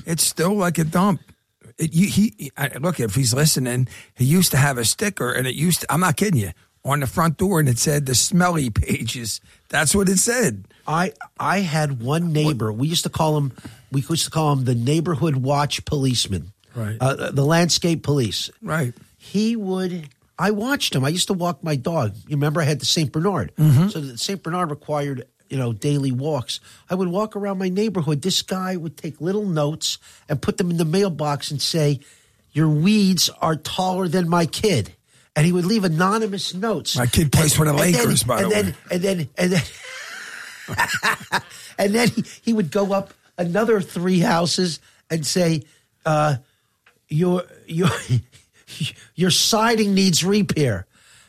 it's still like a dump. Look, if he's listening, he used to have a sticker, and I'm not kidding you, on the front door, and it said the smelly pages. That's what it said. I had one neighbor. We used to call him the neighborhood watch policeman. Right. The landscape police. Right. I watched him. I used to walk my dog. You remember I had the St. Bernard. Mm-hmm. So the St. Bernard required, daily walks. I would walk around my neighborhood. This guy would take little notes and put them in the mailbox and say, "Your weeds are taller than my kid." And he would leave anonymous notes. My kid plays for the Lakers, by the way. And then he would go up another 3 houses and say, your siding needs repair.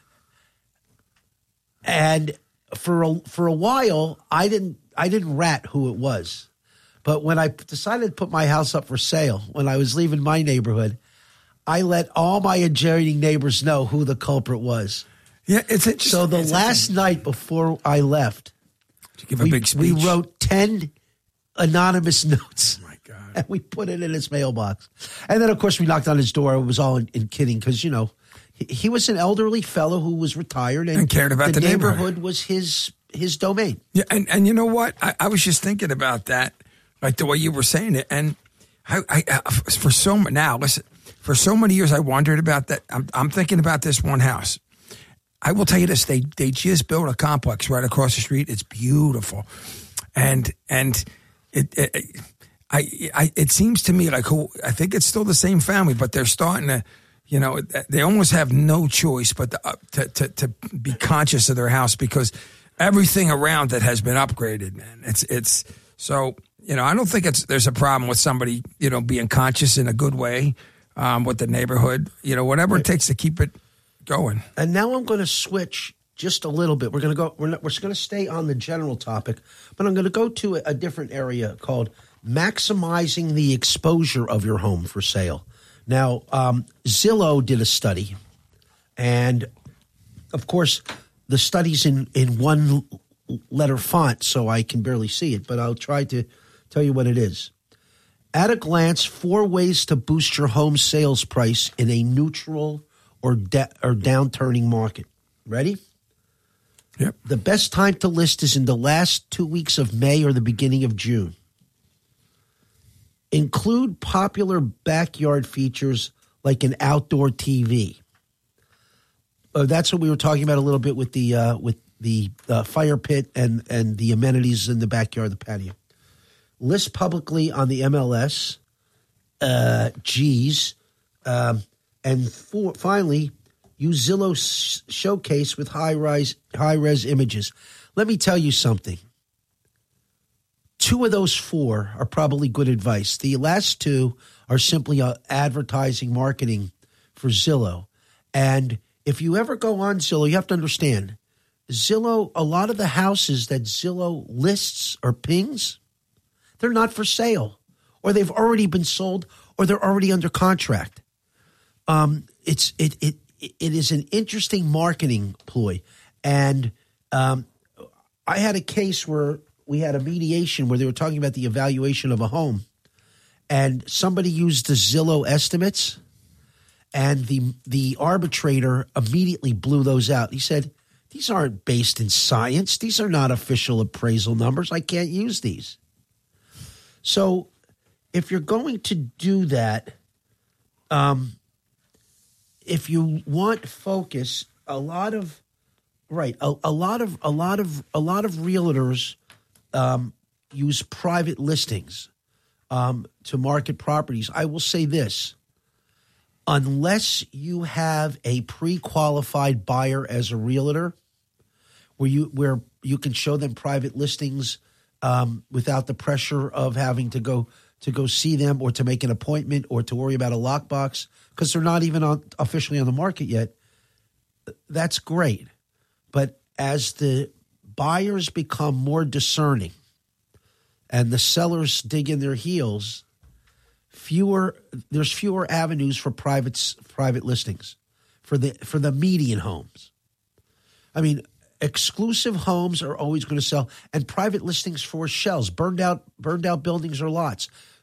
And for a while, I didn't rat who it was. But when I decided to put my house up for sale, when I was leaving my neighborhood, I let all my adjoining neighbors know who the culprit was. Yeah, it's interesting. So the last night before I left, give a big speech. We wrote 10 anonymous notes. Oh, my God. And we put it in his mailbox. And then, of course, we knocked on his door. It was all in kidding because, he was an elderly fellow who was retired. And cared about the neighborhood was his domain. Yeah, and you know what? I was just thinking about that, like the way you were saying it. And for so many years, I wondered about that. I'm thinking about this one house. I will tell you this: they just built a complex right across the street. It's beautiful, and it seems to me like I think it's still the same family, but they're starting to, they almost have no choice but to be conscious of their house because everything around it has been upgraded. Man, it's so I don't think there's a problem with somebody being conscious in a good way. With the neighborhood, whatever it takes to keep it going. And now I'm going to switch just a little bit. We're going to stay on the general topic, but I'm going to go to a different area called maximizing the exposure of your home for sale. Now, Zillow did a study, and of course, the study's in one letter font, so I can barely see it, but I'll try to tell you what it is. At a glance, 4 ways to boost your home sales price in a neutral or downturning market. Ready? Yep. The best time to list is in the last 2 weeks of May or the beginning of June. Include popular backyard features like an outdoor TV. That's what we were talking about a little bit with the fire pit and the amenities in the backyard, the patio. List publicly on the MLS, and finally, use Zillow Showcase with high-res images. Let me tell you something. 2 of those 4 are probably good advice. The last 2 are simply advertising marketing for Zillow. And if you ever go on Zillow, you have to understand, Zillow, a lot of the houses that Zillow lists or pings, they're not for sale, or they've already been sold, or they're already under contract. It is an interesting marketing ploy, and I had a case where we had a mediation where they were talking about the evaluation of a home, and somebody used the Zillow estimates, and the arbitrator immediately blew those out. He said, "These aren't based in science. These are not official appraisal numbers. I can't use these." So if you're going to do that, if you want focus, a lot of realtors use private listings to market properties. I will say this: unless you have a pre-qualified buyer as a realtor, where you can show them private listings without the pressure of having to go see them or to make an appointment or to worry about a lockbox because they're not even officially on the market yet, that's great. But as the buyers become more discerning and the sellers dig in their heels, there's fewer avenues for private listings for the median homes. I mean, exclusive homes are always going to sell, and private listings for shells, burned out buildings or lots.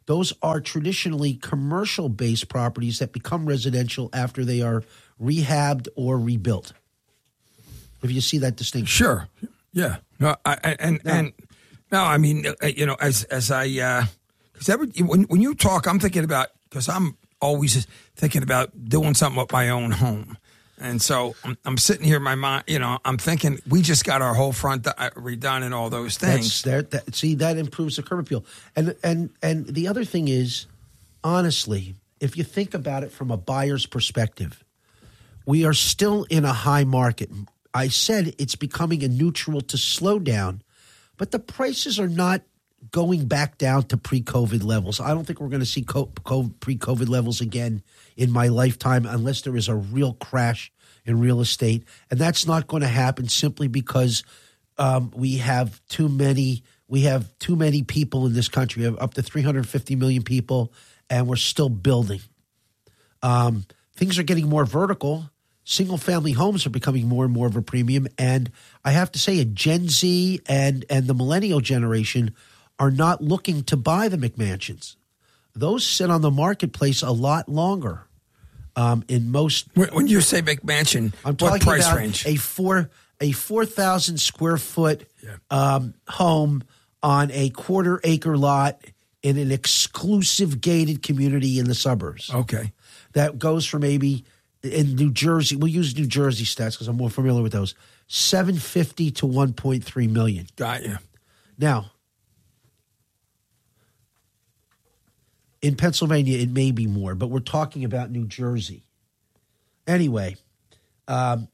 those are traditionally commercial-based properties that become residential after they are rehabbed or rebuilt. If you see that distinction. Sure. Yeah. No, I mean, as I, because when you talk, I'm thinking about, because I'm always thinking about doing something with my own home. And so I'm sitting here in my mind, I'm thinking we just got our whole front redone and all those things. That improves the curb appeal. And the other thing is, honestly, if you think about it from a buyer's perspective, we are still in a high market. I said it's becoming a neutral to slow down, but the prices are not going back down to pre-COVID levels. I don't think we're going to see pre-COVID levels again in my lifetime unless there is a real crash in real estate. And that's not going to happen simply because we have too many people in this country. We have up to 350 million people, and we're still building. Things are getting more vertical. Single-family homes are becoming more and more of a premium. And I have to say, a Gen Z and the millennial generation are not looking to buy the McMansions. Those sit on the marketplace a lot longer. In most, when you say McMansion, I'm what talking price about range? a 4,000 square foot home on a quarter-acre lot in an exclusive gated community in the suburbs. Okay, that goes for maybe in New Jersey. We'll use New Jersey stats because I'm more familiar with those. $750,000 to $1.3 million. Got you. Now, in Pennsylvania, it may be more, but we're talking about New Jersey. Anyway, my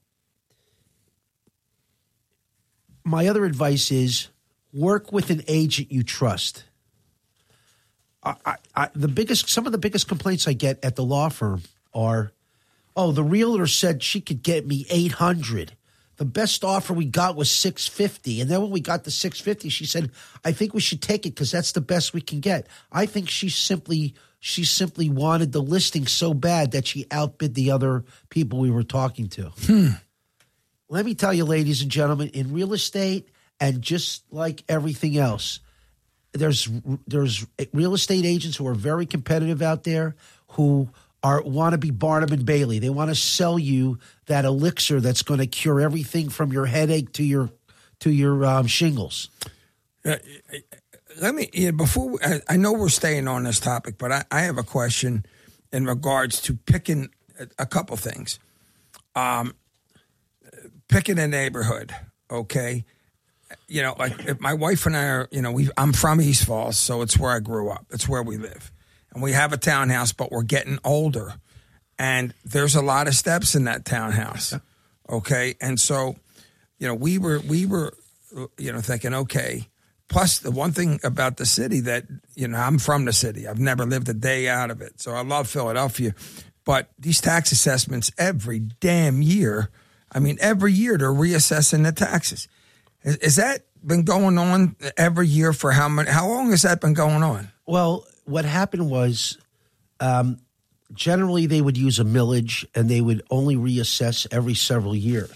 other advice is work with an agent you trust. Some of the biggest complaints I get at the law firm are, the realtor said she could get me $800. The best offer we got was $650. And then when we got the $650, she said, I think we should take it because that's the best we can get. I think she simply wanted the listing so bad that she outbid the other people we were talking to. Let me tell you, ladies and gentlemen, in real estate, and just like everything else, there's real estate agents who are very competitive out there who want to be Barnum and Bailey. They want to sell you that elixir that's going to cure everything from your headache to your shingles. Let me I know we're staying on this topic, but I have a question in regards to picking a couple things. Picking a neighborhood, okay? Like if my wife and I are, I'm from East Falls, so it's where I grew up. It's where we live. And we have a townhouse, but we're getting older. And there's a lot of steps in that townhouse, okay? And so, we were thinking, okay. Plus, the one thing about the city that, I'm from the city. I've never lived a day out of it. So I love Philadelphia. But these tax assessments every damn year, every year they're reassessing the taxes. Has that been going on every year for how long has that been going on? Well, what happened was generally they would use a millage and they would only reassess every several years.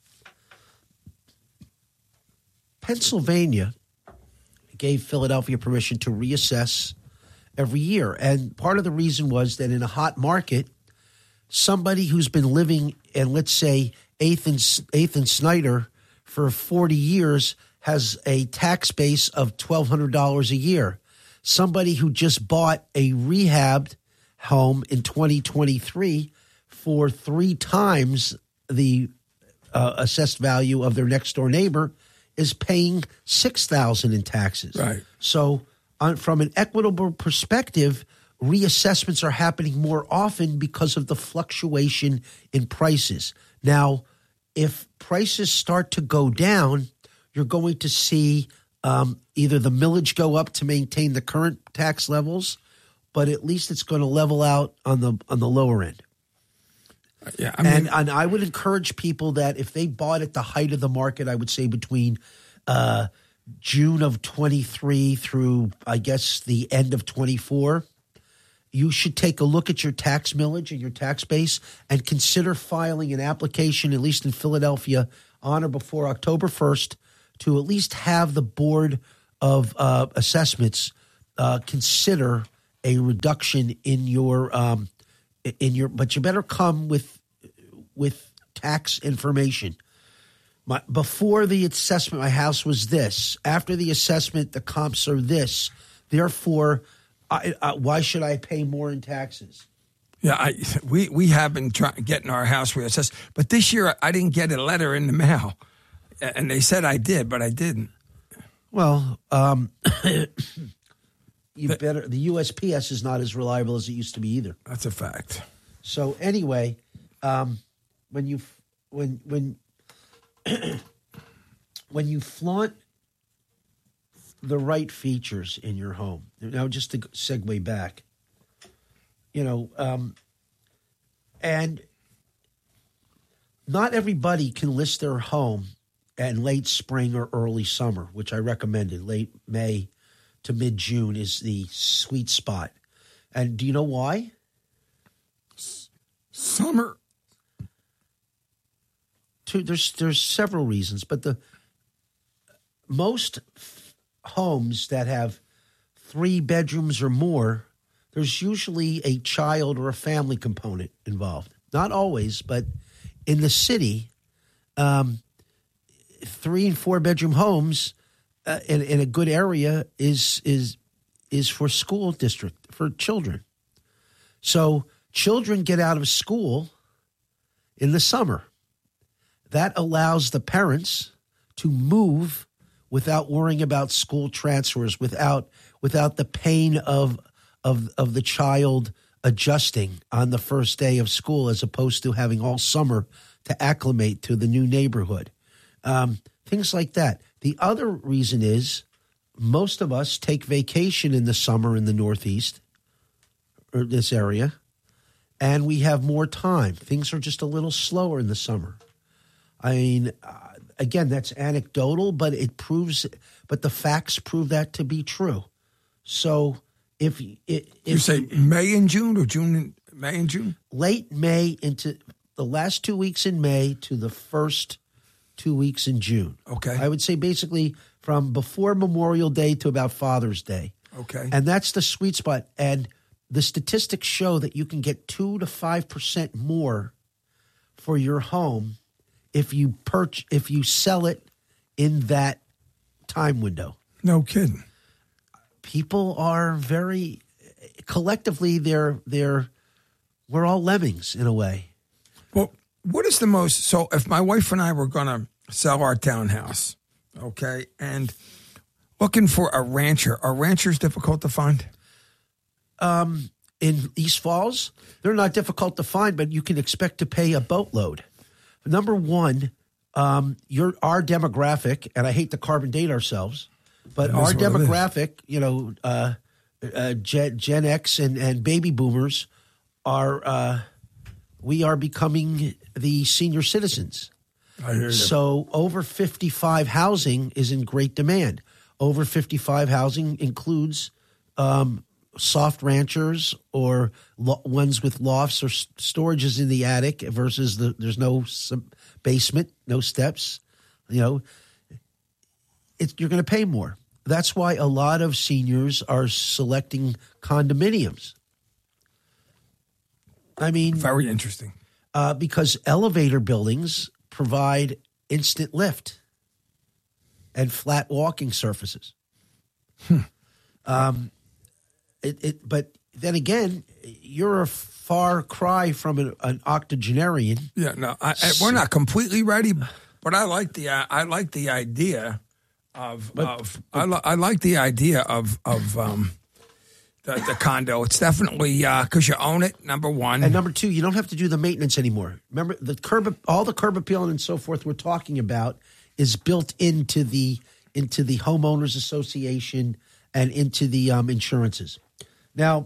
Pennsylvania gave Philadelphia permission to reassess every year. And part of the reason was that in a hot market, somebody who's been living in, let's say, 8th and Snyder for 40 years has a tax base of $1,200 a year. Somebody who just bought a rehabbed home in 2023 for 3 times the assessed value of their next door neighbor is paying $6,000 in taxes. Right. So from an equitable perspective, reassessments are happening more often because of the fluctuation in prices. Now, if prices start to go down, you're going to see either the millage go up to maintain the current tax levels, but at least it's going to level out on the lower end. Yeah, and I would encourage people that if they bought at the height of the market, I would say between June of 23 through, I guess, the end of 24, you should take a look at your tax millage and your tax base and consider filing an application, at least in Philadelphia, on or before October 1st, to at least have the Board of Assessments consider a reduction in your but you better come with tax information. Before the assessment, my house was this. After the assessment, the comps are this. Therefore, why should I pay more in taxes? Yeah, we have been getting our house reassessed, but this year I didn't get a letter in the mail, and they said I did, but I didn't. Well, you better. The USPS is not as reliable as it used to be either. That's a fact. So anyway, when you flaunt the right features in your home, now just to segue back, and not everybody can list their home in late spring or early summer, which I recommended. Late May to mid-June is the sweet spot. And do you know why? Summer. There's several reasons, but the most homes that have 3 bedrooms or more, there's usually a child or a family component involved. Not always, but in the city, 3 and 4 bedroom homes in a good area is for school district for children. So children get out of school in the summer. That allows the parents to move without worrying about school transfers, without the pain of the child adjusting on the first day of school, as opposed to having all summer to acclimate to the new neighborhood. Things like that. The other reason is most of us take vacation in the summer in the Northeast or this area, and we have more time. Things are just a little slower in the summer. I mean, again, that's anecdotal, but but the facts prove that to be true. So if you say May and June or May and June? Late May into the last 2 weeks in May to the first 2 weeks in June. Okay. I would say basically from before Memorial Day to about Father's Day. Okay. And that's the sweet spot. And the statistics show that you can get 2 to 5% more for your home if you sell it in that time window. No kidding. People are very collectively we're all lemmings in a way. Well, what is the most, so if my wife and I were going to sell our townhouse, okay, and looking for a rancher, are ranchers difficult to find? In East Falls, they're not difficult to find, but you can expect to pay a boatload. Number one, our demographic, and I hate to carbon date ourselves, but our demographic, Gen X and baby boomers we are becoming the senior citizens. I hear you. So over 55 housing is in great demand. Over 55 housing includes soft ranchers or ones with lofts or storages in the attic versus there's no basement, no steps. You're going to pay more. That's why a lot of seniors are selecting condominiums. I mean, very interesting. Because elevator buildings provide instant lift and flat walking surfaces. But then again, you're a far cry from an octogenarian. Yeah, no, we're not completely ready, but I like the idea of the condo. It's definitely because you own it. Number one, and number two, you don't have to do the maintenance anymore. Remember all the curb appeal and so forth we're talking about is built into the homeowners association and into the insurances. Now,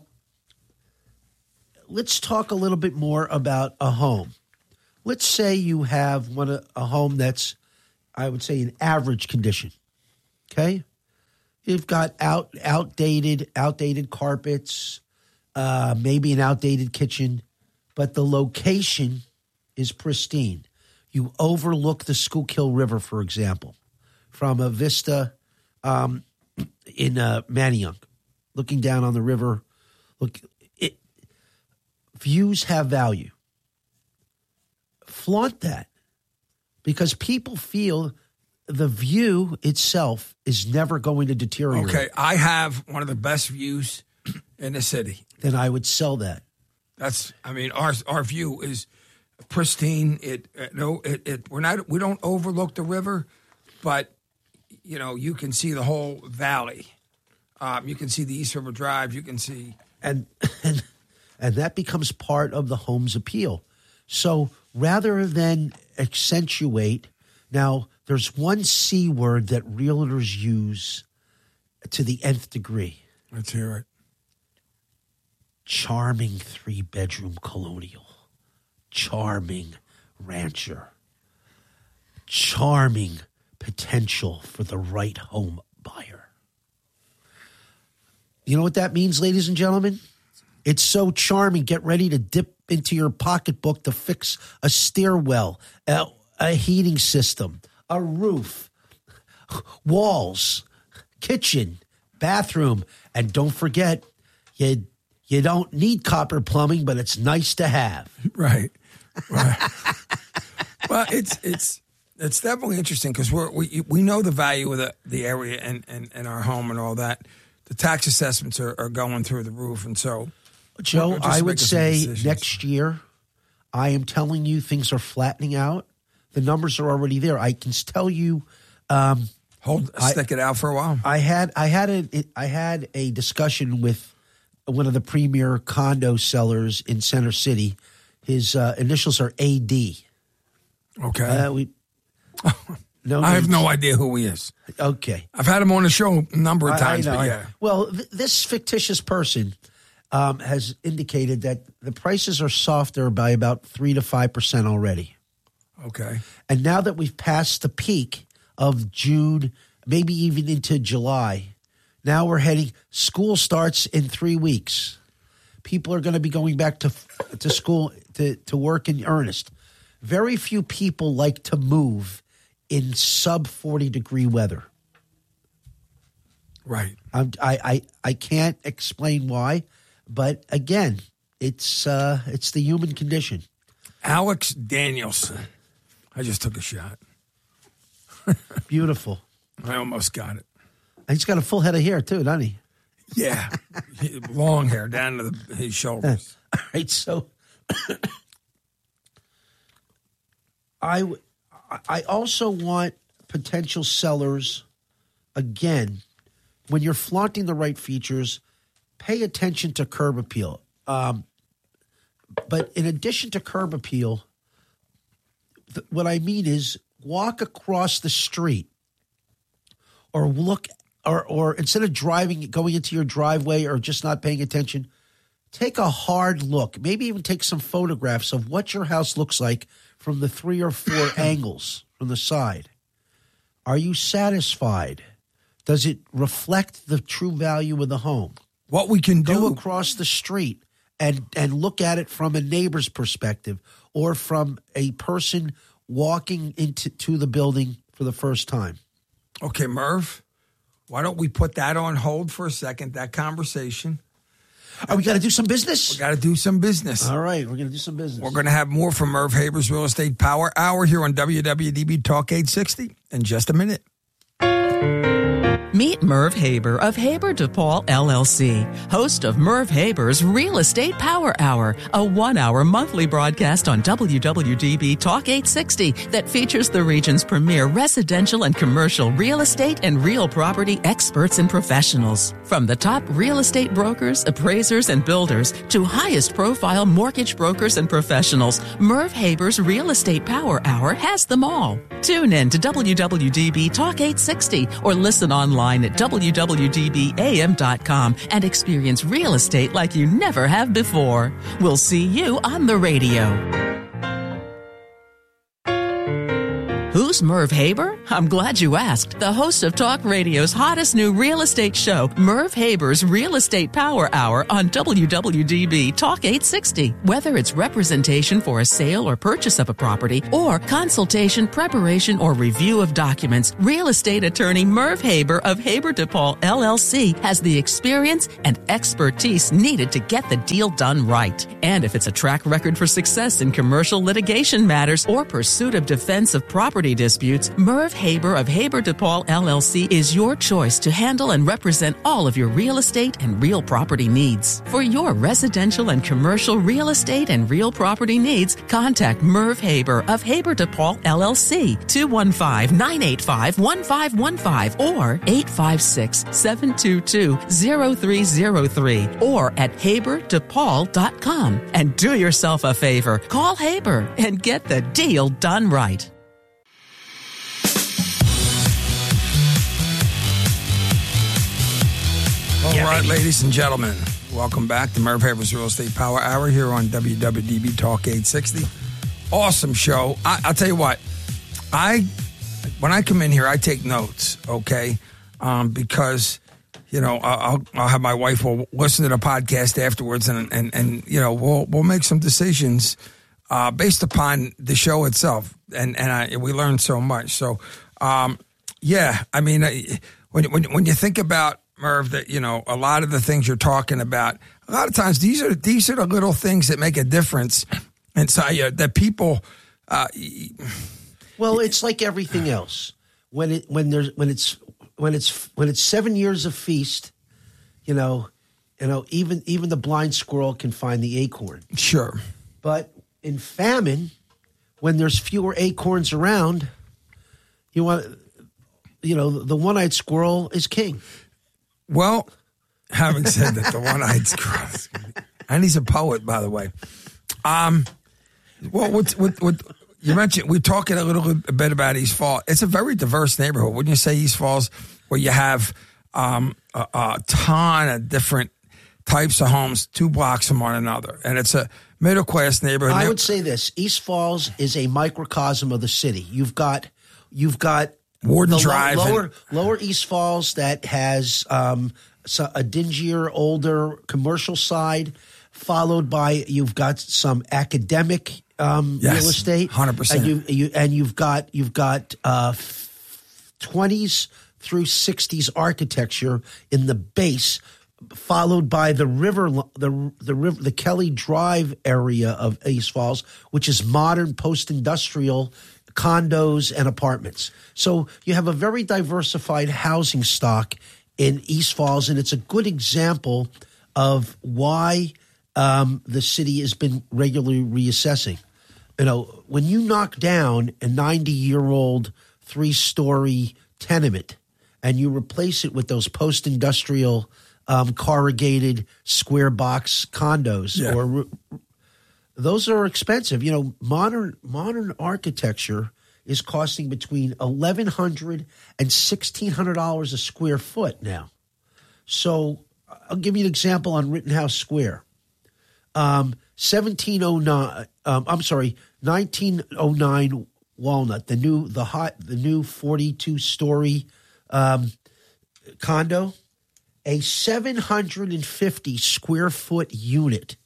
let's talk a little bit more about a home. Let's say you have a home that's, I would say, in average condition. Okay, you've got outdated carpets, maybe an outdated kitchen, but the location is pristine. You overlook the Schuylkill River, for example, from a vista in Manayunk, looking down on the river Look, views have value. Flaunt that, because people feel the view itself is never going to deteriorate. Okay, I have one of the best views in the city. Then I would sell that. Our view is pristine. We don't overlook the river, but you can see the whole valley. You can see the East River Drive. You can see, and that becomes part of the home's appeal. So rather than accentuate, now there's one C word that realtors use to the nth degree. Let's hear it. Charming 3-bedroom colonial. Charming rancher. Charming potential for the right home buyer. You know what that means, ladies and gentlemen? It's so charming. Get ready to dip into your pocketbook to fix a stairwell, a heating system, a roof, walls, kitchen, bathroom, and don't forget, you don't need copper plumbing, but it's nice to have. Right. Well, it's definitely interesting because we know the value of the area and our home and all that. The tax assessments are going through the roof, and so Joe, I would say next year, I am telling you, things are flattening out. The numbers are already there. I can tell you. Stick it out for a while. I had a discussion with one of the premier condo sellers in Center City. His initials are AD. Okay. No, I have no idea who he is. Okay. I've had him on the show a number of times, but yeah. Well, this fictitious person has indicated that the prices are softer by about 3 to 5% already. Okay. And now that we've passed the peak of June, maybe even into July, now we're heading, school starts in 3 weeks. People are going to be going back to school, to work in earnest. Very few people like to move in sub 40-degree weather. Right. I can't explain why, but again, it's the human condition. Alex Danielson. I just took a shot. Beautiful. I almost got it. And he's got a full head of hair too, doesn't he? Yeah. Long hair down to his shoulders. All right, so I also want potential sellers, again, when you're flaunting the right features, pay attention to curb appeal. But in addition to curb appeal, what I mean is walk across the street or look, or instead of going into your driveway or just not paying attention, take a hard look. Maybe even take some photographs of what your house looks like from the 3 or 4 angles from the side. Are you satisfied? Does it reflect the true value of the home? What we can do Go across the street and look at it from a neighbor's perspective or from a person walking into the building for the first time. Okay, Merv, why don't we put that on hold for a second, that conversation? We got to do some business? We got to do some business. All right, we're going to do some business. We're going to have more from Merv Haber's Real Estate Power Hour here on WWDB Talk 860 in just a minute. Meet Merv Haber of Haber DePaul LLC, host of Merv Haber's Real Estate Power Hour, a 1-hour monthly broadcast on WWDB Talk 860 that features the region's premier residential and commercial real estate and real property experts and professionals. From the top real estate brokers, appraisers, and builders to highest profile mortgage brokers and professionals, Merv Haber's Real Estate Power Hour has them all. Tune in to WWDB Talk 860 or listen online at www.dbam.com and experience real estate like you never have before. We'll see you on the radio. Who's Merv Haber? I'm glad you asked. The host of Talk Radio's hottest new real estate show, Merv Haber's Real Estate Power Hour on WWDB Talk 860. Whether it's representation for a sale or purchase of a property, or consultation, preparation, or review of documents, real estate attorney Merv Haber of Haber DePaul LLC has the experience and expertise needed to get the deal done right. And if it's a track record for success in commercial litigation matters or pursuit of defense of property disputes, Merv Haber of Haber DePaul LLC is your choice to handle and represent all of your real estate and real property needs. For your residential and commercial real estate and real property needs, contact Merv Haber of Haber DePaul LLC, 215-985-1515 or 856-722-0303 or at haberdepaull.com. And do yourself a favor. Call Haber and get the deal done right. All right, ladies and gentlemen, welcome back to Merv Haber's Real Estate Power Hour here on WWDB Talk 860. Awesome show. I'll tell you what, when I come in here, I take notes, okay? Because, you know, I'll have my wife will listen to the podcast afterwards, and you know, we'll make some decisions based upon the show itself, and we learn so much. So, yeah, I mean, when you think about Merv, that, you know, a lot of the things you're talking about, a lot of times these are the little things that make a difference inside you, that people. Well, it's like everything else. When it's 7 years of feast, you know, even the blind squirrel can find the acorn. Sure. But in famine, when there's fewer acorns around, the one-eyed squirrel is king. Well, having said that, the one-eyed squirrel, and he's a poet, by the way. Well, what you mentioned, we're talking a little bit about East Falls. It's a very diverse neighborhood, wouldn't you say, East Falls, where you have a ton of different types of homes 2 blocks from one another, and it's a middle-class neighborhood. I would say this: East Falls is a microcosm of the city. You've got Warden Drive, lower East Falls that has a dingier, older commercial side, followed by you've got some academic real estate, 100%, and you've got 20s through 60s architecture in the base, followed by the river, the Kelly Drive area of East Falls, which is modern post-industrial condos and apartments. So you have a very diversified housing stock in East Falls, and it's a good example of why the city has been regularly reassessing. You know, when you knock down a 90-year-old 3-story tenement and you replace it with those post-industrial corrugated square box condos, or those are expensive. You know, modern architecture is costing between $1,100 and $1,600 a square foot now. So I'll give you an example on Rittenhouse Square. 1909 Walnut, the new 42-story condo, a 750 square foot unit,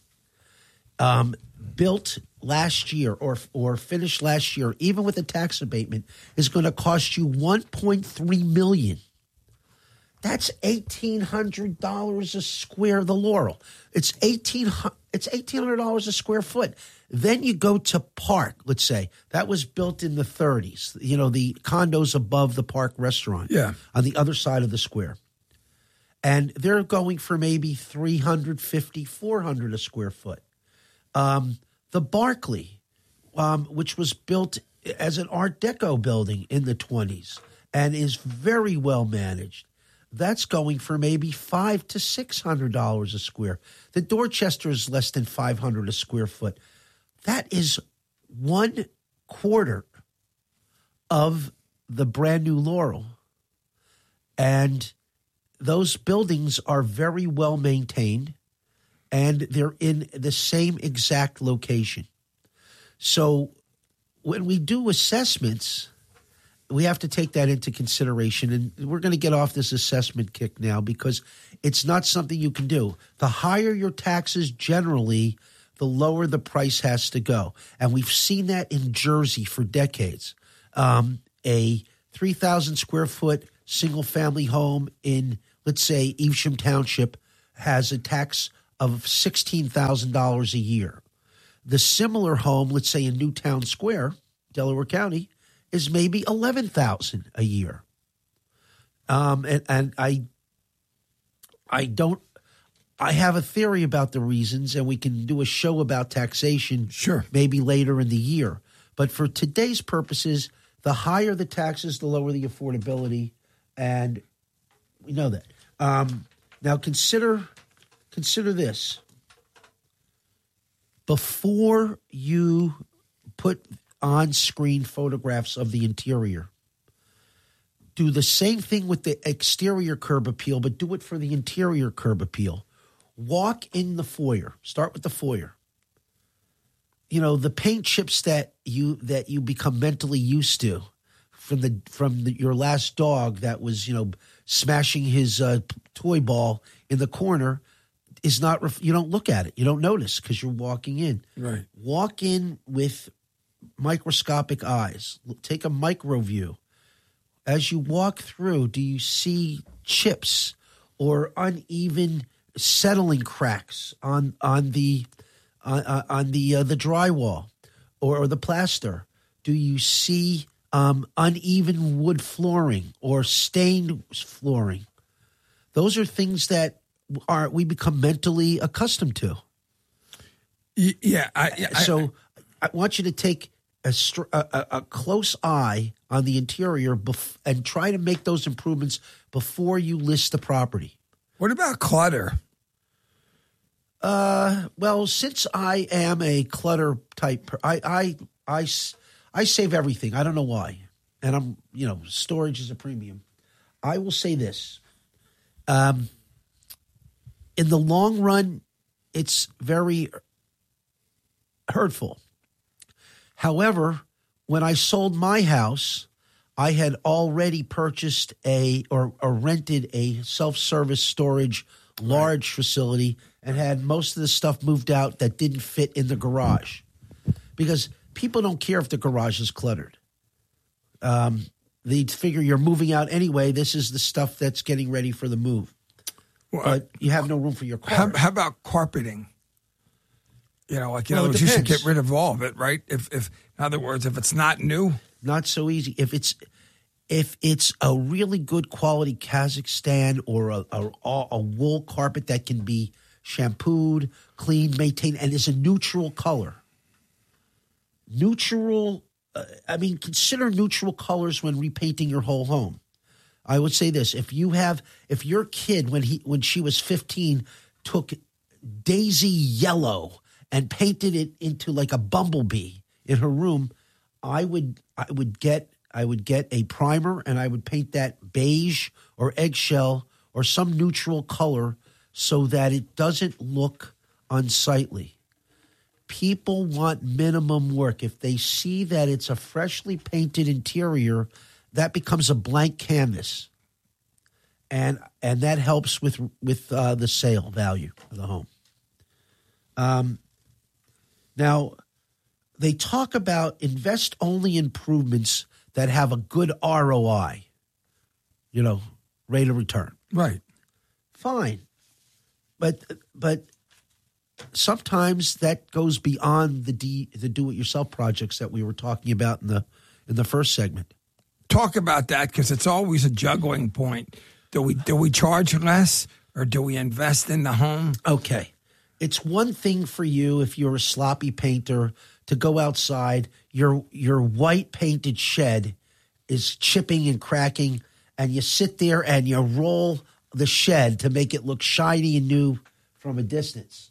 built last year or finished last year, even with a tax abatement, is going to cost you $1.3 million. That's $1,800 a square. The Laurel, it's $1,800 a square foot. Then you go to Park. Let's say that was built in the 30s. You know, the condos above the Park restaurant, on the other side of the square, and they're going for maybe $350, $400 a square foot. The Barclay, which was built as an Art Deco building in the 20s and is very well managed, that's going for maybe $500 to $600 a square. The Dorchester is less than $500 a square foot. That is 1/4 of the brand new Laurel. And those buildings are very well maintained, and they're in the same exact location. So when we do assessments, we have to take that into consideration. And we're going to get off this assessment kick now because it's not something you can do. The higher your taxes generally, the lower the price has to go. And we've seen that in Jersey for decades. A 3,000 square foot single family home in, let's say, Evesham Township has a tax of $16,000 a year. The similar home, let's say in Newtown Square, Delaware County, is maybe $11,000 a year. And I have a theory about the reasons, and we can do a show about taxation maybe later in the year. But for today's purposes, the higher the taxes, the lower the affordability, and we know that. Now consider this. Before you put on-screen photographs of the interior, do the same thing with the exterior curb appeal, but do it for the interior curb appeal. Walk in the foyer. Start with the foyer. You know, the paint chips that you become mentally used to from your last dog that was, smashing his toy ball in the corner is not. You don't look at it. You don't notice because you're walking in. Right. Walk in with microscopic eyes. Take a micro view. As you walk through, do you see chips or uneven settling cracks on the drywall or the plaster? Do you see uneven wood flooring or stained flooring? Those are things that we become mentally accustomed to. Yeah. So I want you to take a close eye on the interior and try to make those improvements before you list the property. What about clutter? Well, since I am a clutter type, I save everything. I don't know why. And I'm, storage is a premium. I will say this. In the long run, it's very hurtful. However, when I sold my house, I had already purchased or rented a self-service storage large facility and had most of the stuff moved out that didn't fit in the garage because people don't care if the garage is cluttered. They figure you're moving out anyway. This is the stuff that's getting ready for the move. Well, but you have no room for your car. How about carpeting? You should get rid of all of it, right? If in other words, if it's not new, not so easy. If it's a really good quality Kazakhstan or a wool carpet that can be shampooed, cleaned, maintained, and is a neutral color. Consider neutral colors when repainting your whole home. I would say this: if your kid when she was 15 took daisy yellow and painted it into like a bumblebee in her room, I would get a primer and I would paint that beige or eggshell or some neutral color so that it doesn't look unsightly. People want minimum work. If they see that it's a freshly painted interior, that becomes a blank canvas, and that helps with the sale value of the home. Now, they talk about invest-only improvements that have a good ROI, rate of return. Right. Fine. But sometimes that goes beyond the do-it-yourself projects that we were talking about in the first segment. Talk about that because it's always a juggling point. Do we charge less or do we invest in the home? Okay. It's one thing for you if you're a sloppy painter to go outside, your white painted shed is chipping and cracking, and you sit there and you roll the shed to make it look shiny and new from a distance.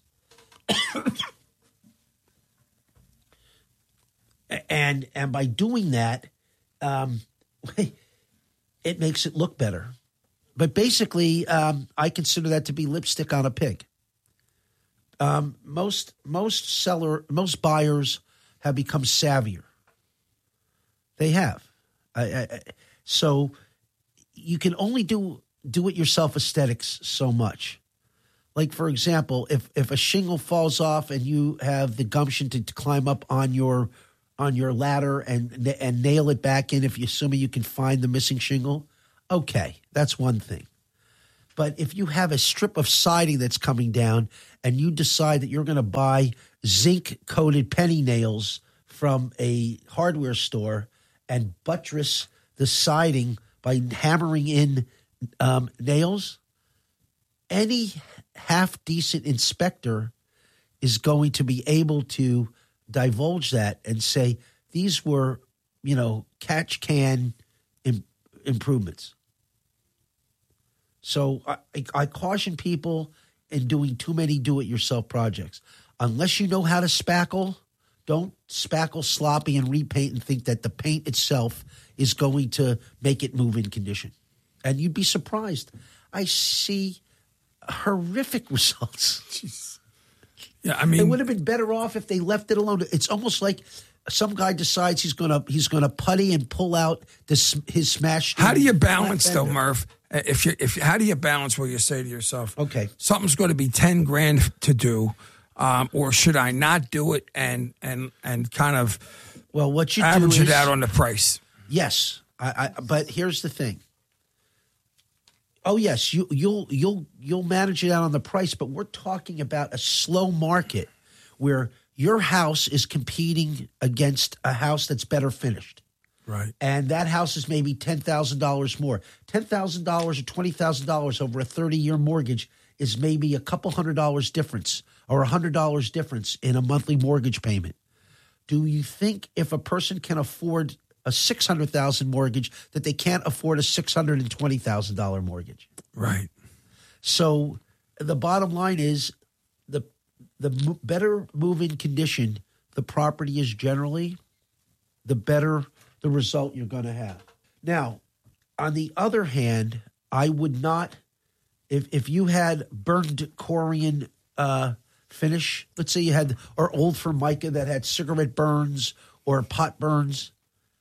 and by doing that, it makes it look better. But basically, I consider that to be lipstick on a pig. Most buyers have become savvier. They have. So you can only do it yourself aesthetics so much. Like, for example, if a shingle falls off and you have the gumption to climb up on your ladder and nail it back in, if you assuming you can find the missing shingle, okay, that's one thing. But if you have a strip of siding that's coming down and you decide that you're going to buy zinc-coated penny nails from a hardware store and buttress the siding by hammering in nails, any half-decent inspector is going to be able to divulge that and say, these were, catch can improvements. So I caution people in doing too many do-it-yourself projects. Unless you know how to spackle, don't spackle sloppy and repaint and think that the paint itself is going to make it move in condition. And you'd be surprised. I see horrific results. Jeez. Yeah, I mean, it would have been better off if they left it alone. It's almost like some guy decides he's gonna putty and pull out his smash. How do you balance though, Murph? How do you balance where you say to yourself, okay, something's going to be $10,000 to do, or should I not do it and kind of what you average do it out on the price? Yes, but here's the thing. Oh yes, you'll manage it out on the price, but we're talking about a slow market where your house is competing against a house that's better finished. Right. And that house is maybe $10,000 more. $10,000 or $20,000 over a 30-year mortgage is maybe a couple $100 difference or $100 difference in a monthly mortgage payment. Do you think if a person can afford a $600,000 mortgage that they can't afford a $620,000 mortgage? Right. So the bottom line is the better move-in condition the property is generally, the better the result you're going to have. Now, on the other hand, I would not, if you had burned Corian finish, let's say you had, or old Formica that had cigarette burns or pot burns,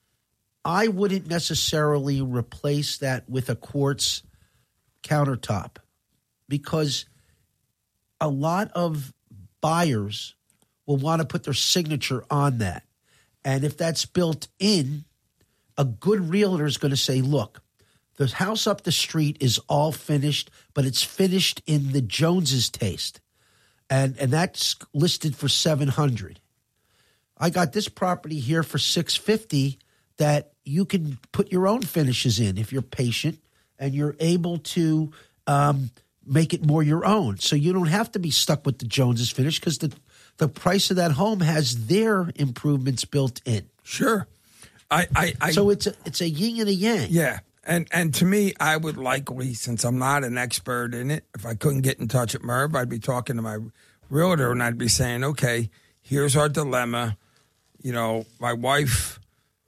I wouldn't necessarily replace that with a quartz countertop because a lot of buyers will want to put their signature on that. And if that's built in, a good realtor is going to say, look, the house up the street is all finished, but it's finished in the Joneses taste. And that's listed for $700. I got this property here for $650 that you can put your own finishes in if you're patient and you're able to make it more your own. So you don't have to be stuck with the Joneses finish because the price of that home has their improvements built in. Sure. So it's a yin and a yang. Yeah. And to me, I would likely, since I'm not an expert in it, if I couldn't get in touch with Merv, I'd be talking to my realtor and I'd be saying, okay, here's our dilemma. My wife,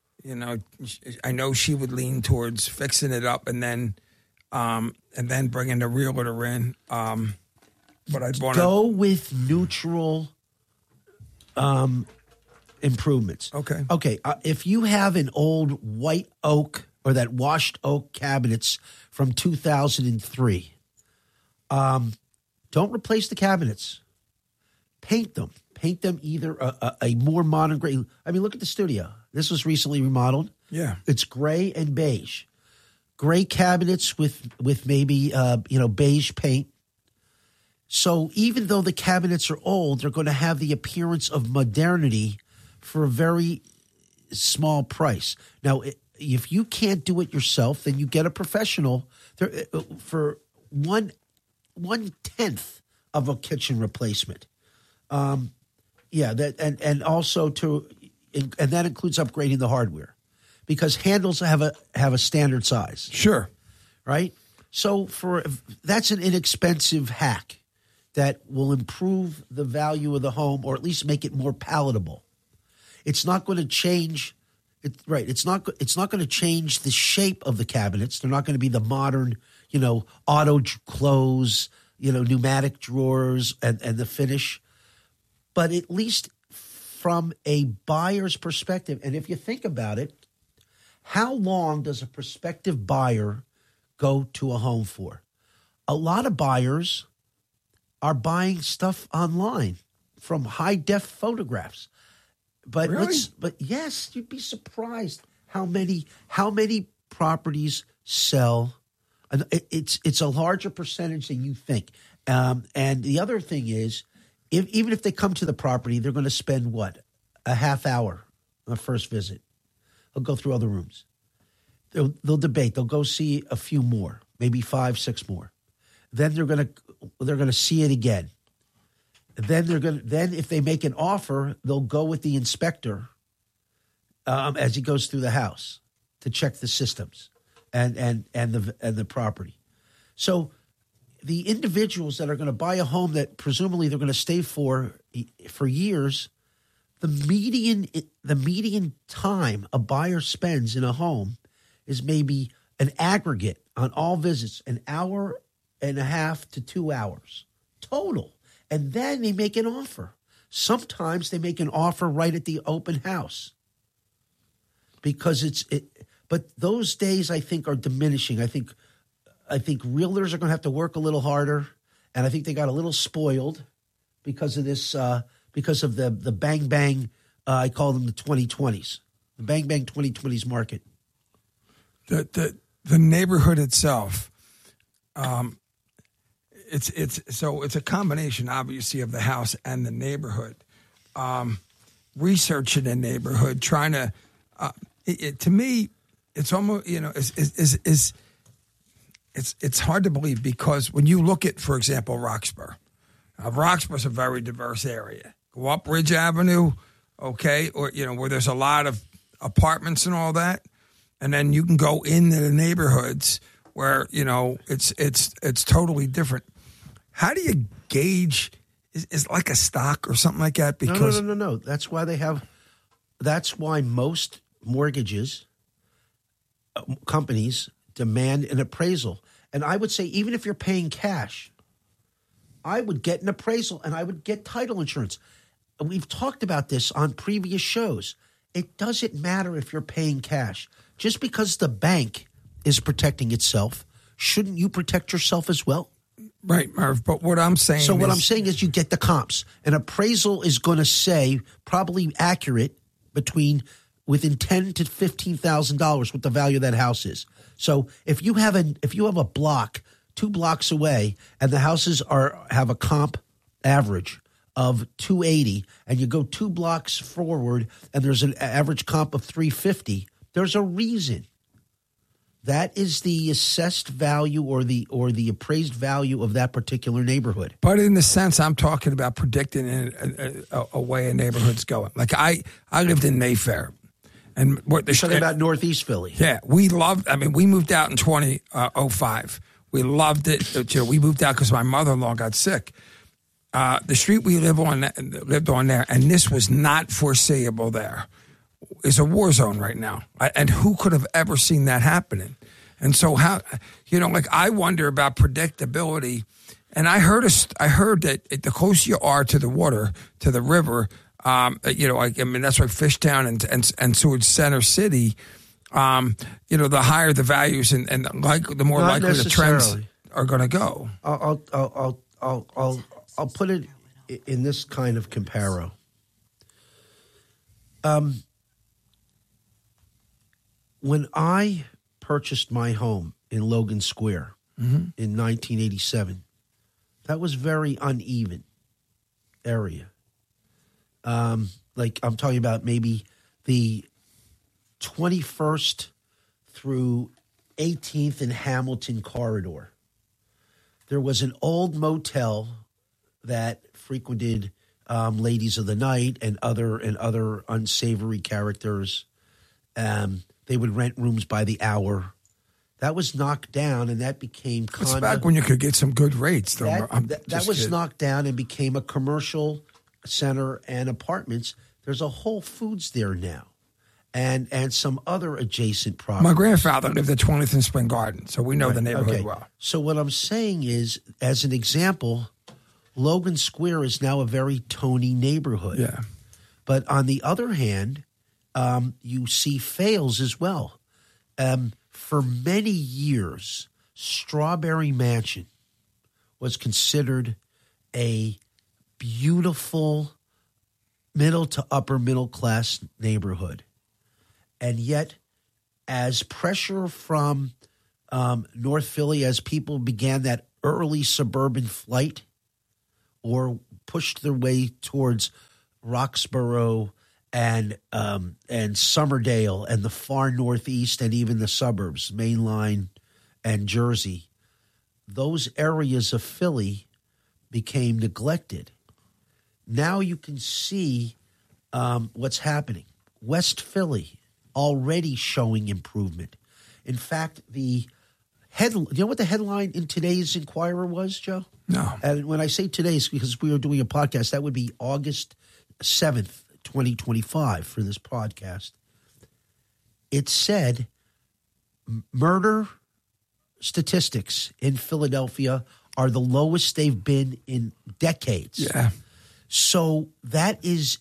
I know she would lean towards fixing it up and then bringing the realtor in. But I'd want to go with neutral improvements. Okay. If you have an old white oak or that washed oak cabinets from 2003, don't replace the cabinets. Paint them. Paint them either a more modern gray. I mean, look at the studio. This was recently remodeled. Yeah. It's gray and beige. Gray cabinets with maybe beige paint. So even though the cabinets are old, they're going to have the appearance of modernity for a very small price. Now, if you can't do it yourself, then you get a professional for 1/10 of a kitchen replacement. And also and that includes upgrading the hardware because handles have a standard size. Sure. Right? So that's an inexpensive hack that will improve the value of the home or at least make it more palatable. It's not going to change It's not going to change the shape of the cabinets. They're not going to be the modern, auto close, pneumatic drawers and the finish. But at least from a buyer's perspective, and if you think about it, how long does a prospective buyer go to a home for? A lot of buyers are buying stuff online from high-def photographs. But Really? but yes, you'd be surprised how many properties sell. And it's a larger percentage than you think. And the other thing is, even if they come to the property, they're going to spend a half hour on the first visit. They'll go through other rooms. They'll debate. They'll go see a few more, maybe 5, 6 more. Then they're going to see it again. Then if they make an offer, they'll go with the inspector as he goes through the house to check the systems and the property. So the individuals that are going to buy a home that presumably they're going to stay for years, the median time a buyer spends in a home is maybe an aggregate on all visits, 1.5 hours to 2 hours total. And then they make an offer. Sometimes they make an offer right at the open house because but those days I think are diminishing. I think realtors are going to have to work a little harder, and I think they got a little spoiled because of this, because of the bang bang. I call them the 2020s, the bang bang 2020s market. The neighborhood itself. It's a combination, obviously, of the house and the neighborhood. Researching the neighborhood, trying to, to me, it's almost it's hard to believe because when you look at, for example, Roxborough, Roxborough's a very diverse area. Go up Ridge Avenue, okay, or where there's a lot of apartments and all that, and then you can go into the neighborhoods where it's totally different. How do you gauge? Is it like a stock or something like that? Because no. That's why most mortgages companies demand an appraisal. And I would say even if you're paying cash, I would get an appraisal and I would get title insurance. We've talked about this on previous shows. It doesn't matter if you're paying cash. Just because the bank is protecting itself, shouldn't you protect yourself as well? Right, Merv. But what I'm saying I'm saying is you get the comps. An appraisal is going to say probably accurate within $10,000 to $15,000 what the value of that house is. So if you have a block 2 blocks away and the houses have a comp average of 280 and you go 2 blocks forward and there's an average comp of 350, there's a reason. That is the assessed value or the appraised value of that particular neighborhood. But in the sense, I'm talking about predicting a way a neighborhood's going. Like I lived in Mayfair, and You're talking about Northeast Philly. Yeah, we loved. I mean, we moved out in 2005. We loved it. We moved out because my mother-in-law got sick. The street we lived on there, and this was not foreseeable there, is a war zone right now. And who could have ever seen that happening? And so I wonder about predictability. And I heard that the closer you are to the water, to the river, that's why Fishtown and Seward Center City, the higher the values and the more Not likely the trends are going to go. I'll put it in this kind of comparo. When I purchased my home in Logan Square in 1987, that was very uneven area. Like I'm talking about maybe the 21st through 18th and Hamilton corridor. There was an old motel that frequented ladies of the night and other unsavory characters. They would rent rooms by the hour. That was knocked down, and that became kind of... It's back when you could get some good rates. That was knocked down and became a commercial center and apartments. There's a Whole Foods there now, and some other adjacent properties. My grandfather lived at 20th and Spring Garden, so we know the neighborhood well. So what I'm saying is, as an example, Logan Square is now a very Tony neighborhood. Yeah. But on the other hand... you see fails as well. For many years, Strawberry Mansion was considered a beautiful middle to upper middle class neighborhood. And yet, as pressure from North Philly, as people began that early suburban flight or pushed their way towards Roxborough and Somerdale and the far northeast and even the suburbs, Main Line and Jersey, those areas of Philly became neglected. Now you can see what's happening. West Philly already showing improvement. In fact, you know what the headline in today's Inquirer was, Joe? No. And when I say today's, because we were doing a podcast, that would be August 7th, 2025 for this podcast. It said murder statistics in Philadelphia are the lowest they've been in decades. Yeah. So that is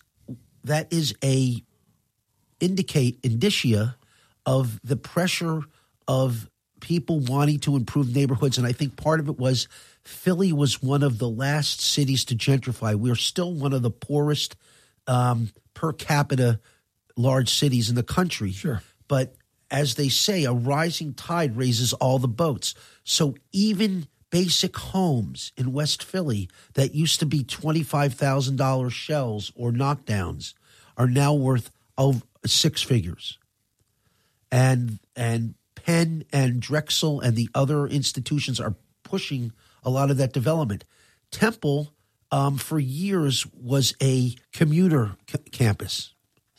a indicia of the pressure of people wanting to improve neighborhoods. And I think part of it was Philly was one of the last cities to gentrify. We're still one of the poorest per capita large cities in the country. Sure. But as they say, a rising tide raises all the boats. So even basic homes in West Philly that used to be $25,000 shells or knockdowns are now worth over six figures. And Penn and Drexel and the other institutions are pushing a lot of that development. Temple, for years, was a commuter campus.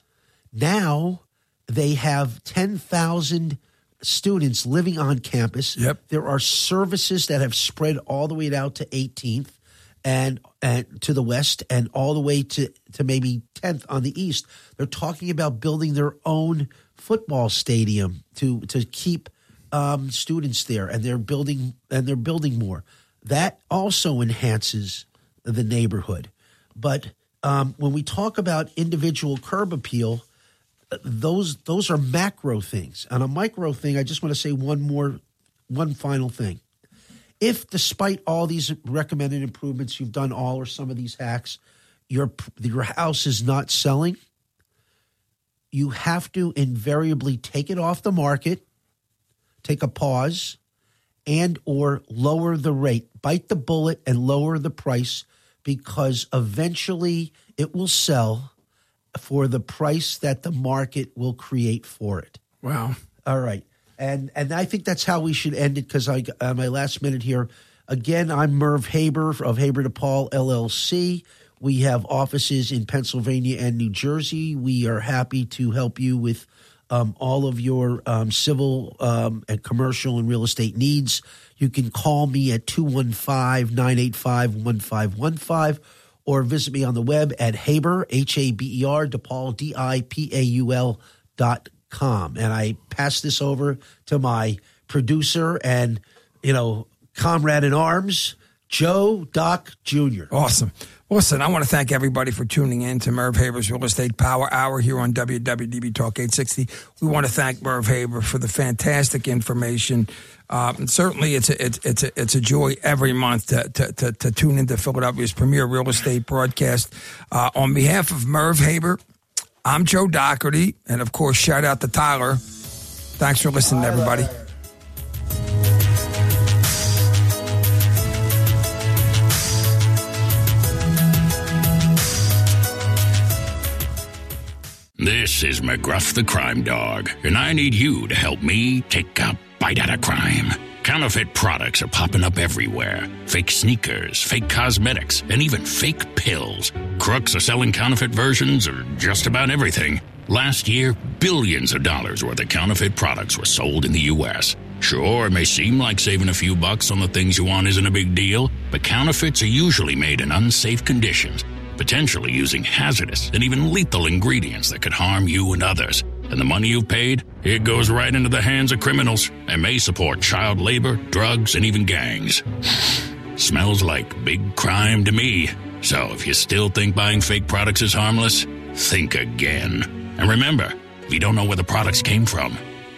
Now they have 10,000 students living on campus. Yep. There are services that have spread all the way out to 18th and to the west and all the way to maybe 10th on the east. They're talking about building their own football stadium to keep students there, and they're building more. That also enhances the neighborhood. But when we talk about individual curb appeal, those are macro things. On a micro thing, I just want to say one final thing. If despite all these recommended improvements, you've done all or some of these hacks, your house is not selling, you have to invariably take it off the market, take a pause, and or lower the rate. Bite the bullet and lower the price, because eventually it will sell for the price that the market will create for it. Wow. All right. And I think that's how we should end it, because on my last minute here, again, I'm Merv Haber of Haber DePaul, LLC. We have offices in Pennsylvania and New Jersey. We are happy to help you with all of your civil and commercial and real estate needs. You can call me at 215-985-1515 or visit me on the web at Haber, Haber, DePaul, DIPAUL.com. And I pass this over to my producer and, comrade in arms, Joe Doc Jr. Awesome. Listen, I want to thank everybody for tuning in to Merv Haber's Real Estate Power Hour here on WWDB Talk 860. We want to thank Merv Haber for the fantastic information. And certainly, it's a joy every month to tune into Philadelphia's premier real estate broadcast. On behalf of Merv Haber, I'm Joe Doherty, and of course, shout out to Tyler. Thanks for listening, everybody. This is McGruff the Crime Dog, and I need you to help me take a bite out of crime. Counterfeit products are popping up everywhere. Fake sneakers, fake cosmetics, and even fake pills. Crooks are selling counterfeit versions of just about everything. Last year, billions of dollars worth of counterfeit products were sold in the U.S. Sure, it may seem like saving a few bucks on the things you want isn't a big deal, but counterfeits are usually made in unsafe conditions, potentially using hazardous and even lethal ingredients that could harm you and others. And the money you've paid, it goes right into the hands of criminals and may support child labor, drugs, and even gangs. Smells like big crime to me. So if you still think buying fake products is harmless, think again. And remember, if you don't know where the products came from,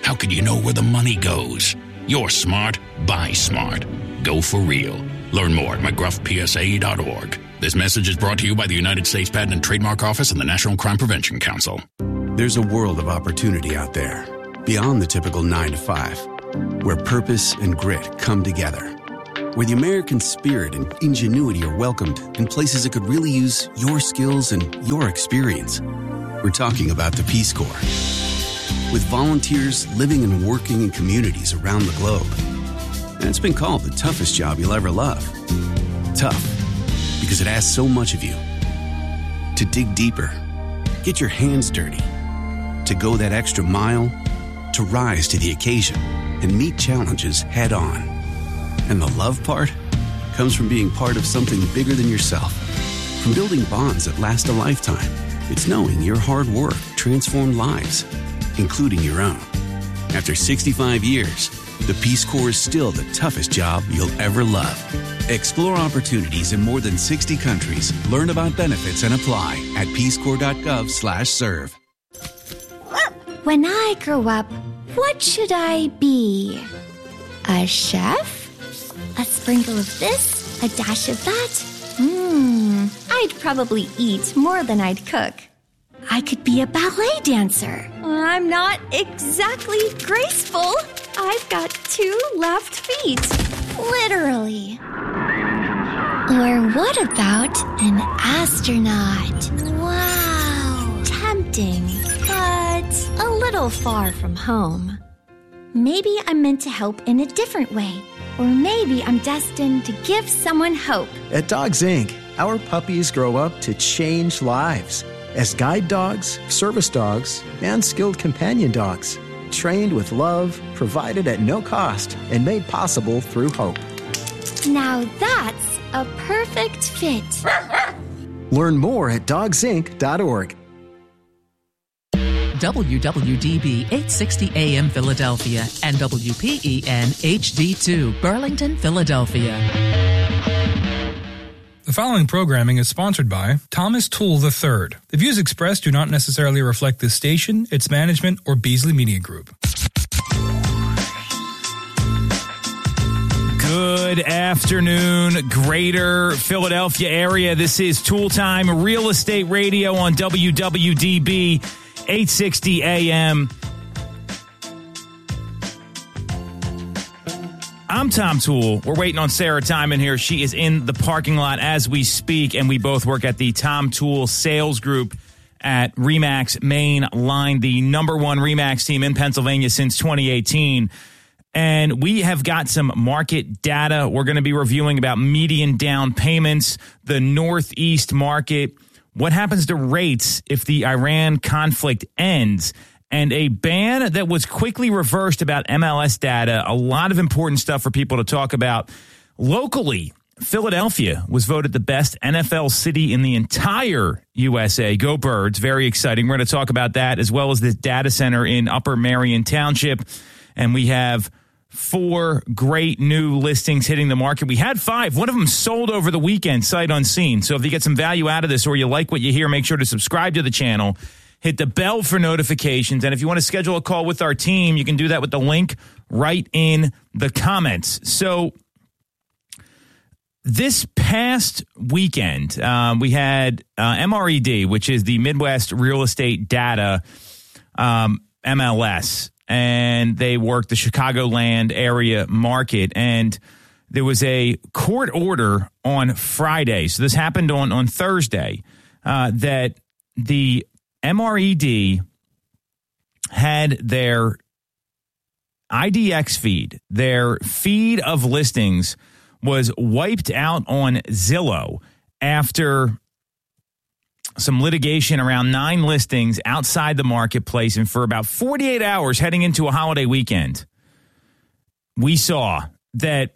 How could you know where the money goes? You're smart. Buy smart. Go for real. Learn more at McGruffPSA.org. This message is brought to you by the United States Patent and Trademark Office and the National Crime Prevention Council. There's a world of opportunity out there, beyond the typical 9 to 5, where purpose and grit come together, where the American spirit and ingenuity are welcomed in places that could really use your skills and your experience. We're talking about the Peace Corps. With volunteers living and working in communities around the globe. And it's been called the toughest job you'll ever love. Tough, because it asks so much of you. To dig deeper, get your hands dirty, to go that extra mile, to rise to the occasion and meet challenges head on. And the love part comes from being part of something bigger than yourself. From building bonds that last a lifetime. It's knowing your hard work transformed lives, including your own. After 65 years, the Peace Corps is still the toughest job you'll ever love. Explore opportunities in more than 60 countries. Learn about benefits and apply at peacecorps.gov/serve. When I grow up, what should I be? A chef? A sprinkle of this? A dash of that? I'd probably eat more than I'd cook. I could be a ballet dancer. I'm not exactly graceful. I've got 2 left feet. Literally. Or what about an astronaut? Wow. Tempting, but a little far from home. Maybe I'm meant to help in a different way. Or maybe I'm destined to give someone hope. At Dogs Inc., our puppies grow up to change lives as guide dogs, service dogs, and skilled companion dogs, trained with love, provided at no cost, and made possible through hope. Now that's a perfect fit. Learn more at dogsinc.org. WWDB 860 AM Philadelphia and WPEN HD2 Burlington, Philadelphia. The following programming is sponsored by Thomas Toole III. The views expressed do not necessarily reflect this station, its management, or Beasley Media Group. Good afternoon, greater Philadelphia area. This is Toole Time Real Estate Radio on WWDB 860 AM. I'm Tom Toole. We're waiting on Sarah Timon here. She is in the parking lot as we speak, and we both work at the Tom Toole Sales Group at RE/MAX Main Line, the number 1 RE/MAX team in Pennsylvania since 2018. And we have got some market data. We're going to be reviewing about median down payments, the Northeast market, what happens to rates if the Iran conflict ends, and a ban that was quickly reversed about MLS data. A lot of important stuff for people to talk about. Locally, Philadelphia was voted the best NFL city in the entire USA. Go Birds. Very exciting. We're going to talk about that, as well as the data center in Upper Marion Township. And we have 4 great new listings hitting the market. We had 5. One of them sold over the weekend, sight unseen. So if you get some value out of this or you like what you hear, make sure to subscribe to the channel. Hit the bell for notifications. And if you want to schedule a call with our team, you can do that with the link right in the comments. So this past weekend, we had MRED, which is the Midwest Real Estate Data, MLS. And they work the Chicagoland area market. And there was a court order on Friday. So this happened on Thursday, that the MRED had their IDX feed, their feed of listings was wiped out on Zillow after some litigation around 9 listings outside the marketplace. And for about 48 hours heading into a holiday weekend, we saw that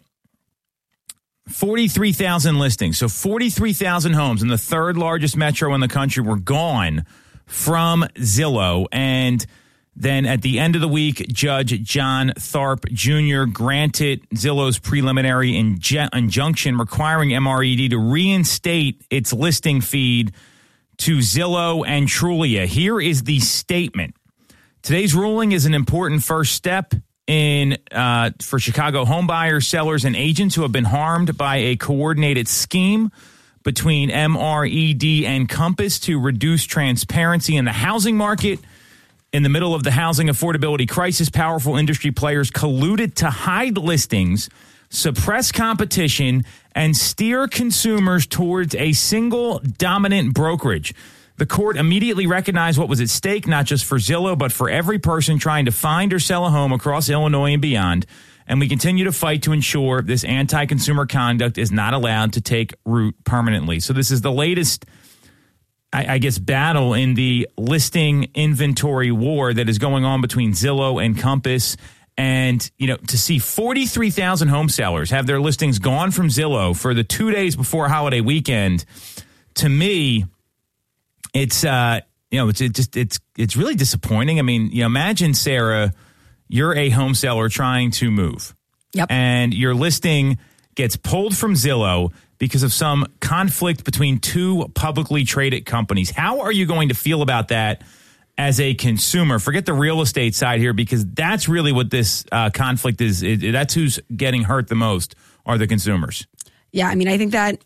43,000 listings, so 43,000 homes in the 3rd largest metro in the country were gone from Zillow. And then at the end of the week, Judge John Tharp Jr. granted Zillow's preliminary injunction requiring MRED to reinstate its listing feed to Zillow and Trulia. Here is the statement. Today's ruling is an important first step for Chicago homebuyers, sellers, and agents who have been harmed by a coordinated scheme between MRED and Compass to reduce transparency in the housing market. In the middle of the housing affordability crisis, powerful industry players colluded to hide listings, suppress competition, and steer consumers towards a single dominant brokerage. The court immediately recognized what was at stake, not just for Zillow, but for every person trying to find or sell a home across Illinois and beyond. And we continue to fight to ensure this anti-consumer conduct is not allowed to take root permanently. So this is the latest, I guess, battle in the listing inventory war that is going on between Zillow and Compass. And, you know, to see 43,000 home sellers have their listings gone from Zillow for the 2 days before holiday weekend, to me, it's really disappointing. I mean, you know, imagine, Sarah, you're a home seller trying to move. Yep. And your listing gets pulled from Zillow because of some conflict between two publicly traded companies. How are you going to feel about that as a consumer? Forget the real estate side here, because that's really what this conflict is. That's who's getting hurt the most, are the consumers. Yeah, I mean, I think that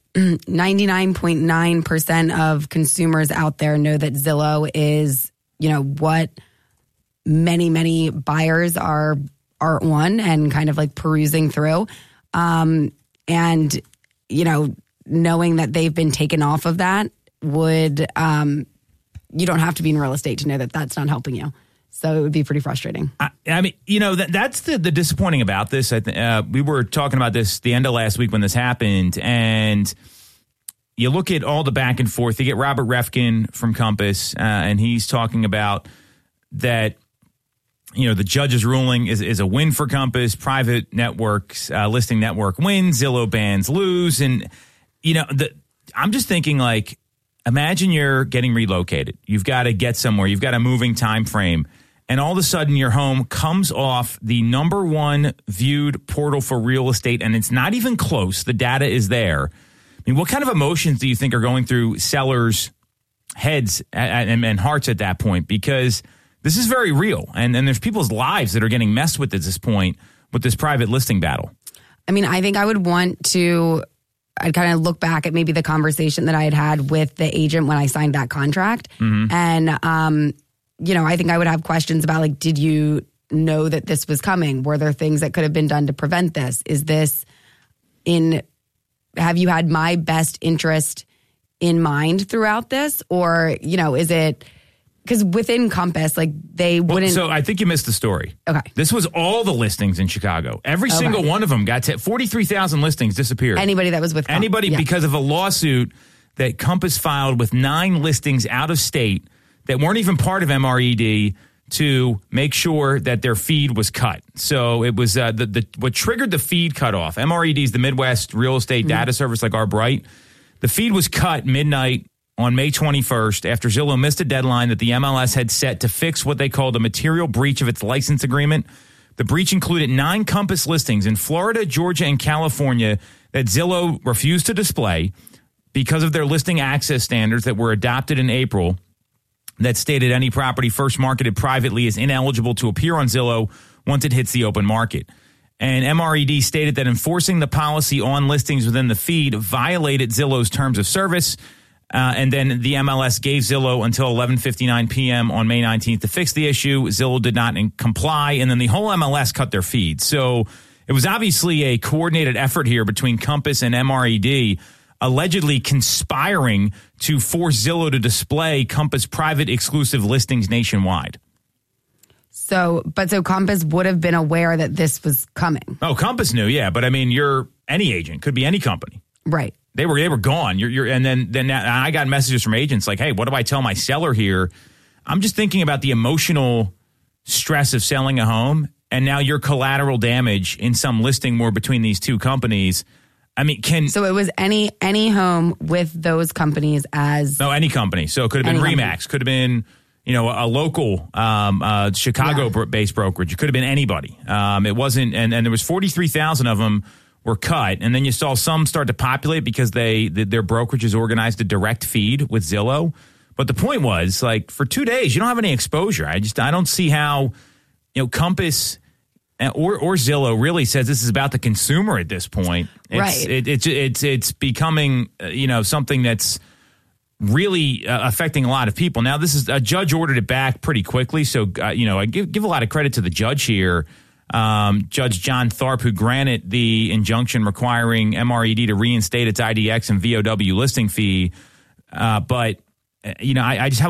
99.9% of consumers out there know that Zillow is, you know, what many buyers are on and kind of like perusing through. And, you know, knowing that they've been taken off of that would, you don't have to be in real estate to know that that's not helping you. So it would be pretty frustrating. I mean, you know, that's the disappointing about this. We were talking about this the end of last week when this happened, and you look at all the back and forth. You get Robert Refkin from Compass, and he's talking about that, you know, the judge's ruling is a win for Compass. Private networks, listing network wins, Zillow bans lose. And, you know, I'm just thinking, like, imagine you're getting relocated. You've got to get somewhere. You've got a moving time frame. And all of a sudden, your home comes off the number one viewed portal for real estate, and it's not even close. The data is there. I mean, what kind of emotions do you think are going through sellers' heads and hearts at that point? Because this is very real, and there's people's lives that are getting messed with at this point with this private listing battle. I mean, I think I would want to, I'd kind of look back at maybe the conversation that I had with the agent when I signed that contract. Mm-hmm. And, you know, I think I would have questions about, like, did you know that this was coming? Were there things that could have been done to prevent this? Have you had my best interest in mind throughout this? Or, you know, is it, because within Compass, like, they wouldn't. So I think you missed the story. Okay. This was all the listings in Chicago. Every single one of them got 43,000 listings disappeared. Anybody that was with Anybody, yeah. Because of a lawsuit that Compass filed with 9 listings out of state that weren't even part of MRED to make sure that their feed was cut. So it was what triggered the feed cutoff. MRED is the Midwest Real Estate Data Service, like our Bright. The feed was cut midnight on May 21st after Zillow missed a deadline that the MLS had set to fix what they called a material breach of its license agreement. The breach included 9 Compass listings in Florida, Georgia, and California that Zillow refused to display because of their listing access standards that were adopted in April that stated any property first marketed privately is ineligible to appear on Zillow once it hits the open market. And MRED stated that enforcing the policy on listings within the feed violated Zillow's terms of service. And then the MLS gave Zillow until 11:59 p.m. on May 19th to fix the issue. Zillow did not comply, and then the whole MLS cut their feed. So it was obviously a coordinated effort here between Compass and MRED, allegedly conspiring to force Zillow to display Compass private exclusive listings nationwide. So Compass would have been aware that this was coming. Oh, Compass knew, yeah. But I mean, you're any agent, could be any company. Right. They were gone. And then I got messages from agents like, hey, what do I tell my seller here? I'm just thinking about the emotional stress of selling a home, and now your collateral damage in some listing war between these two companies. I mean, so it was any home with those companies as any company. So it could have been Remax, could have been, you know, a local Chicago-based brokerage. It could have been anybody. It wasn't, and there was 43,000 of them were cut, and then you saw some start to populate because their brokerage is organized a direct feed with Zillow, But the point was, like, for 2 days, you don't have any exposure. I don't see how, Compass or Zillow really says this is about the consumer at this point. It's becoming, something that's really affecting a lot of people. Now, this is a judge ordered it back pretty quickly. So, I give a lot of credit to the judge here. Judge John Tharp, who granted the injunction requiring MRED to reinstate its IDX and VOW listing fee. But I just have